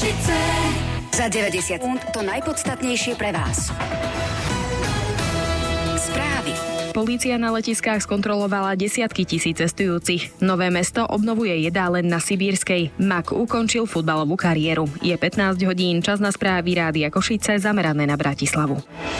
Košice. Za 90 sekúnd to najpodstatnejšie pre vás. Správy. Polícia na letiskách skontrolovala desiatky tisíc cestujúcich. Nové Mesto obnovuje jedálen na Sibírskej. MAK ukončil futbalovú kariéru. Je 15 hodín, čas na správy Rádia Košice zamerané na Bratislavu.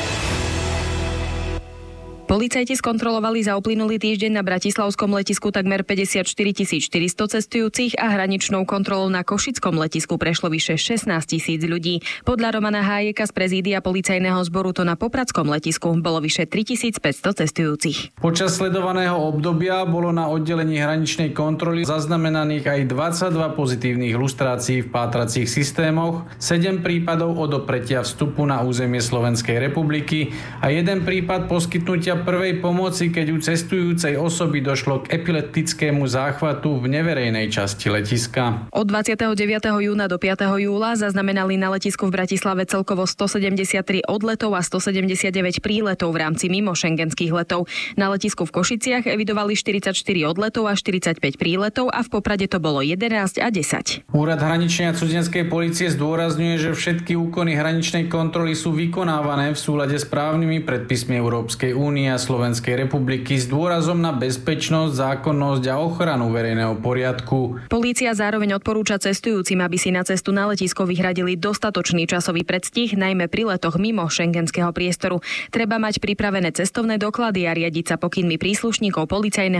Policajti skontrolovali za uplynulý týždeň na bratislavskom letisku takmer 54 400 cestujúcich a hraničnou kontrolou na košickom letisku prešlo vyše 16 000 ľudí. Podľa Romana Hájeka z prezídia policajného zboru to na popradskom letisku bolo vyše 3500 cestujúcich. Počas sledovaného obdobia bolo na oddelení hraničnej kontroly zaznamenaných aj 22 pozitívnych lustrácií v pátracích systémoch, 7 prípadov odopretia vstupu na územie Slovenskej republiky a 1 prípad poskytnutia prvej pomoci, keď u cestujúcej osoby došlo k epileptickému záchvatu v neverejnej časti letiska. Od 29. júna do 5. júla zaznamenali na letisku v Bratislave celkovo 173 odletov a 179 príletov v rámci mimošengenských letov. Na letisku v Košiciach evidovali 44 odletov a 45 príletov a v Poprade to bolo 11 a 10. Úrad hraničnej a cudzinskej polície zdôrazňuje, že všetky úkony hraničnej kontroly sú vykonávané v súlade s právnymi predpismi Európskej únie a Slovenskej republiky s dôrazom na bezpečnosť, zákonnosť a ochranu verejného poriadku. Polícia zároveň odporúča cestujúcim, aby si na cestu na letisko vyhradili dostatočný časový predstih, najmä pri letoch mimo šengenského priestoru. Treba mať pripravené cestovné doklady a riadiť sa pokynmi príslušníkov policajného